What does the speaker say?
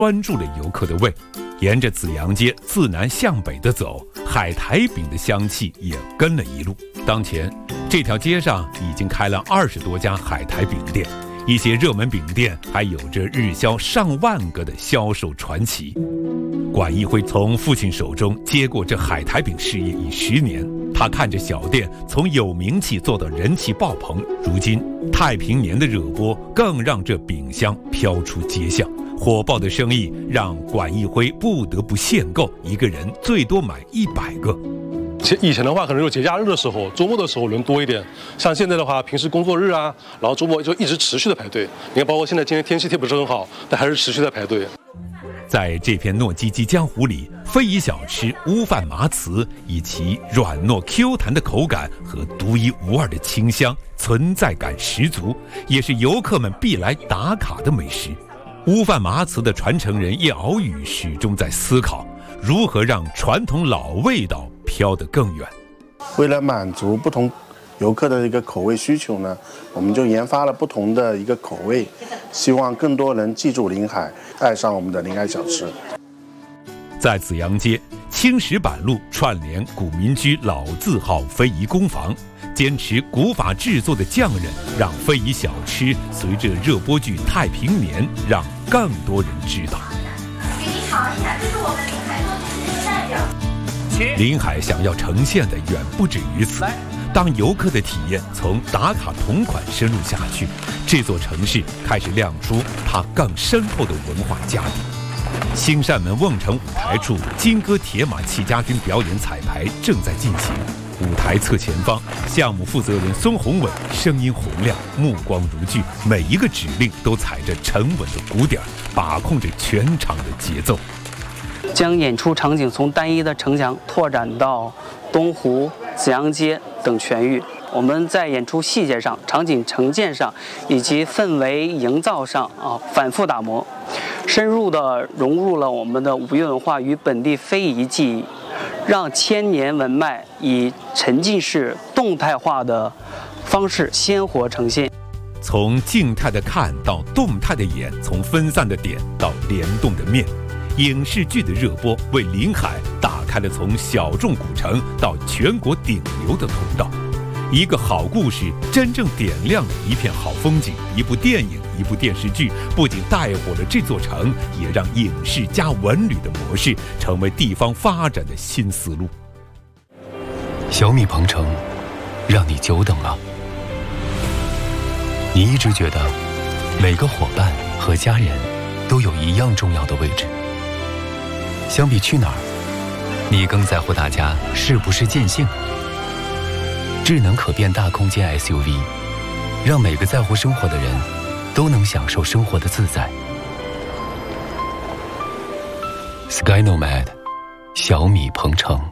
关注了游客的胃。沿着紫阳街自南向北的走，海苔饼的香气也跟了一路。当前这条街上已经开了20多家海苔饼店，一些热门饼店还有着日销上万个的销售传奇。管义辉从父亲手中接过这海苔饼事业已10年，他看着小店从有名气做到人气爆棚，如今太平年的热播更让这饼香飘出街巷。火爆的生意让管义辉不得不限购，一个人最多买100个。 以前的话，可能有节假日的时候、周末的时候人多一点。像现在的话，平时工作日啊，然后周末就一直持续的排队。你看，包括现在今天天气不是很好，但还是持续的排队。 在这片糯叽叽江湖里，非遗小吃乌饭麻糍以其软糯 Q 弹的口感和独一无二的清香，存在感十足，也是游客们必来打卡的美食。乌饭麻糍的传承人叶敖宇始终在思考，如何让传统老味道飘得更远。 为了满足不同游客的一个口味需求呢，我们就研发了不同的一个口味，希望更多人记住临海，爱上我们的临海小吃。 在紫阳街青石板路串联古民居老字号非遗工坊，坚持古法制作的匠人，让非遗小吃随着热播剧《太平年》让更多人知道。 给你尝一下，这是我们临海做的一个代表。 临海想要呈现的远不止于此。当游客的体验从打卡同款深入下去，这座城市开始亮出它更深厚的文化家底。新善门瓮城舞台处金戈铁马戚家军表演彩排正在进行，舞台侧前方，项目负责人孙宏伟声音洪亮，目光如炬，每一个指令都踩着沉稳的鼓点，把控着全场的节奏。 将演出场景从单一的城墙拓展到东湖、紫阳街等全域。我们在演出细节上、场景呈现上以及氛围营造上反复打磨，深入地融入了我们的五岳文化与本地非遗技艺，让千年文脉以沉浸式、动态化的方式鲜活呈现。 从静态的看到动态的演，从分散的点到联动的面。影视剧的热播为临海打开了从小众古城到全国顶流的通道。一个好故事真正点亮了一片好风景，一部电影、一部电视剧不仅带火了这座城，也让影视加文旅的模式成为地方发展的新思路。 小米鹏程让你久等了。你一直觉得每个伙伴和家人都有一样重要的位置。相比去哪儿，你更在乎大家是不是尽兴。智能可变大空间 SUV， 让每个在乎生活的人都能享受生活的自在。Sky Nomad， 小米鹏程。